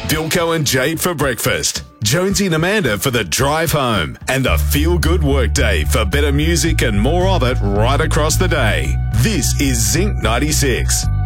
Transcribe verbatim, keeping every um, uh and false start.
Bilko and Jade for breakfast, Jonesy and Amanda for the drive home, and the feel-good workday for better music and more of it right across the day. This is Zinc ninety-six.